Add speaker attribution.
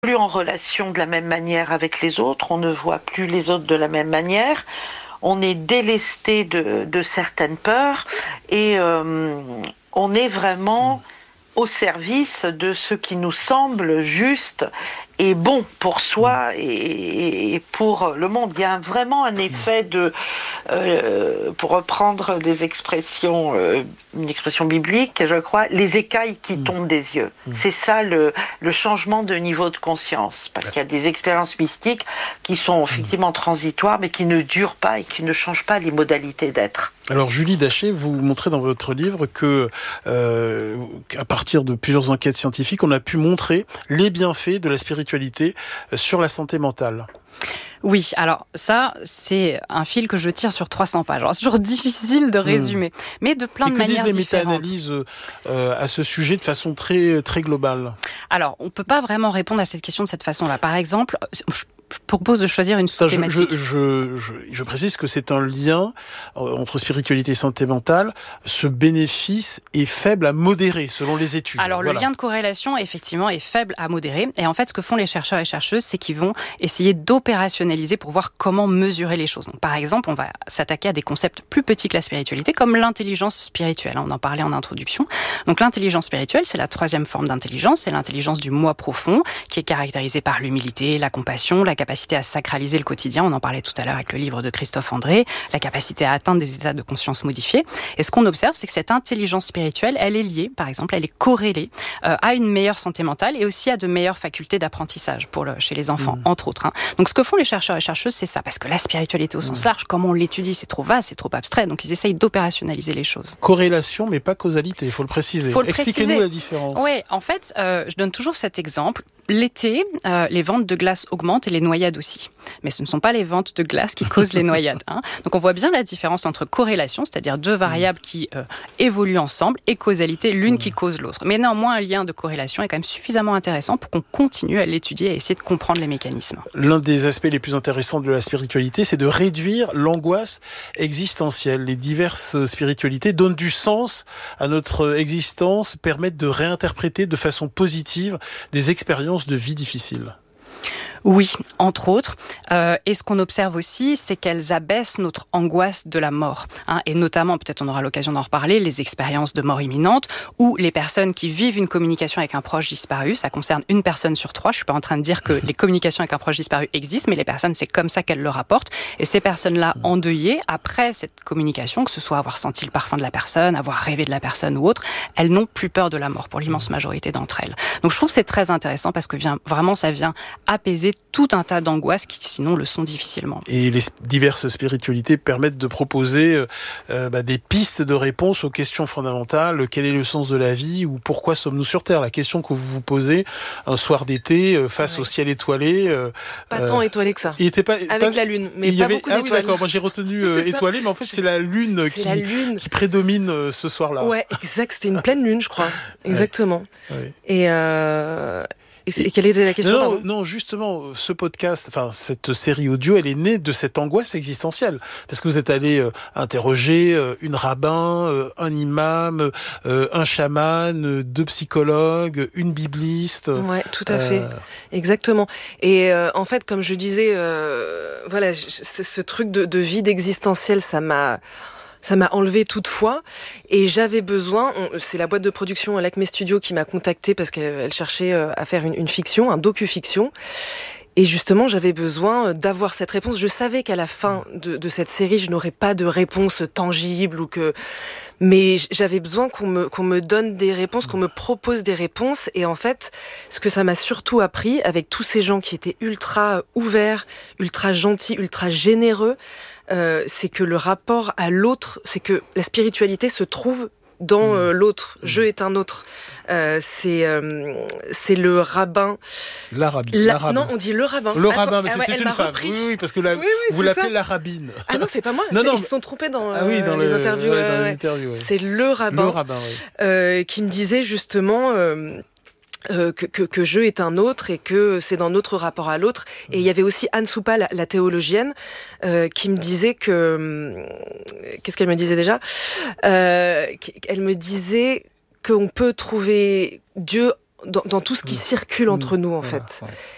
Speaker 1: plus en relation de la même manière avec les autres, on ne voit plus les autres de la même manière, on est délesté de certaines peurs et on est vraiment au service de ce qui nous semble juste et bon pour soi et pour le monde. Il y a vraiment un effet de, pour reprendre des expressions, une expression biblique, je crois, les écailles qui tombent des yeux. C'est ça le changement de niveau de conscience. Parce qu'il y a des expériences mystiques qui sont effectivement transitoires, mais qui ne durent pas et qui ne changent pas les modalités d'être.
Speaker 2: Alors Julie Daché, vous montrez dans votre livre que, à partir de plusieurs enquêtes scientifiques, on a pu montrer les bienfaits de la spiritualité sur la santé mentale.
Speaker 3: Oui, alors ça, c'est un fil que je tire sur 300 pages. Alors, c'est toujours difficile de résumer, mais de plein de manières différentes. Et que disent les
Speaker 2: méta-analyses à ce sujet de façon très, très globale?
Speaker 3: Alors, on ne peut pas vraiment répondre à cette question de cette façon-là. Par exemple, je propose de choisir une sous-thématique.
Speaker 2: Je précise que c'est un lien entre spiritualité et santé mentale. Ce bénéfice est faible à modéré, selon les études.
Speaker 3: Alors, le lien de corrélation, effectivement, est faible à modéré. Et en fait, ce que font les chercheurs et chercheuses, c'est qu'ils vont essayer d'opérationnaliser pour voir comment mesurer les choses. Donc, par exemple, on va s'attaquer à des concepts plus petits que la spiritualité, comme l'intelligence spirituelle. On en parlait en introduction. Donc, l'intelligence spirituelle, c'est la troisième forme d'intelligence. C'est l'intelligence du moi profond, qui est caractérisée par l'humilité, la compassion, la capacité à sacraliser le quotidien, on en parlait tout à l'heure avec le livre de Christophe André, la capacité à atteindre des états de conscience modifiés. Et ce qu'on observe, c'est que cette intelligence spirituelle, elle est liée, par exemple, elle est corrélée à une meilleure santé mentale et aussi à de meilleures facultés d'apprentissage chez les enfants, entre autres. Donc ce que font les chercheurs et chercheuses, c'est ça, parce que la spiritualité au sens large, comment on l'étudie, c'est trop vaste, c'est trop abstrait, donc ils essayent d'opérationnaliser les choses.
Speaker 2: Corrélation, mais pas causalité, il faut le préciser. Expliquez-nous la différence.
Speaker 3: Oui, en fait, je donne toujours cet exemple. L'été, les ventes de glace augmentent et les noyades aussi. Mais ce ne sont pas les ventes de glace qui causent les noyades. Donc on voit bien la différence entre corrélation, c'est-à-dire deux variables qui évoluent ensemble, et causalité, l'une qui cause l'autre. Mais néanmoins, un lien de corrélation est quand même suffisamment intéressant pour qu'on continue à l'étudier et à essayer de comprendre les mécanismes.
Speaker 2: L'un des aspects les plus intéressants de la spiritualité, c'est de réduire l'angoisse existentielle. Les diverses spiritualités donnent du sens à notre existence, permettent de réinterpréter de façon positive des expériences de vie difficiles.
Speaker 3: Oui, entre autres. Et ce qu'on observe aussi, c'est qu'elles abaissent notre angoisse de la mort. Et notamment, peut-être on aura l'occasion d'en reparler, les expériences de mort imminente ou les personnes qui vivent une communication avec un proche disparu. Ça concerne 1 personne sur 3. Je suis pas en train de dire que les communications avec un proche disparu existent, mais les personnes, c'est comme ça qu'elles le rapportent. Et ces personnes-là, endeuillées, après cette communication, que ce soit avoir senti le parfum de la personne, avoir rêvé de la personne ou autre, elles n'ont plus peur de la mort pour l'immense majorité d'entre elles. Donc je trouve que c'est très intéressant parce que vraiment, ça vient apaiser tout un tas d'angoisses qui sinon le sont difficilement.
Speaker 2: Et les diverses spiritualités permettent de proposer des pistes de réponse aux questions fondamentales. Quel est le sens de la vie ou pourquoi sommes-nous sur Terre? La question que vous vous posez un soir d'été face au ciel étoilé.
Speaker 4: Pas tant étoilé que ça. Avec la lune, mais pas beaucoup d'étoiles.
Speaker 2: Ah oui, d'accord. Moi j'ai retenu étoilé, mais en fait c'est la lune qui prédomine ce soir-là.
Speaker 4: Ouais, exact. C'était une pleine lune, je crois. Exactement.
Speaker 2: Ouais.
Speaker 4: Et quelle était la question?
Speaker 2: Non, justement, ce podcast, cette série audio, elle est née de cette angoisse existentielle. Parce que vous êtes allé interroger une rabbin, un imam, un chaman, 2 psychologues, une bibliste.
Speaker 4: Ouais, tout à fait. Exactement. Et en fait, comme je disais, ce truc de vide existentiel, ça m'a enlevé toute foi et j'avais besoin, c'est la boîte de production L'Acme Studio qui m'a contactée parce qu'elle cherchait à faire une fiction, un docu-fiction. Et justement, j'avais besoin d'avoir cette réponse. Je savais qu'à la fin de cette série, je n'aurais pas de réponse tangible mais j'avais besoin qu'on me donne des réponses, qu'on me propose des réponses. Et en fait, ce que ça m'a surtout appris avec tous ces gens qui étaient ultra ouverts, ultra gentils, ultra généreux, c'est que le rapport à l'autre, c'est que la spiritualité se trouve dans l'autre. Je est un autre. C'est le rabbin.
Speaker 2: La rabbine.
Speaker 4: Non, on dit le rabbin.
Speaker 2: Le rabbin, mais c'était une femme.
Speaker 4: Repris.
Speaker 2: Oui, parce que vous l'appelez la rabbine.
Speaker 4: Ah non, c'est pas moi. Ils se sont trompés dans les interviews.
Speaker 2: Dans les interviews.
Speaker 4: C'est le rabbin.
Speaker 2: Le rabbin,
Speaker 4: qui me disait justement que je est un autre et que c'est dans notre rapport à l'autre. Et il y avait aussi Anne Soupa, la théologienne, qui me disait que... Qu'est-ce qu'elle me disait déjà ? Elle me disait qu'on peut trouver Dieu dans tout ce qui circule entre nous, en fait.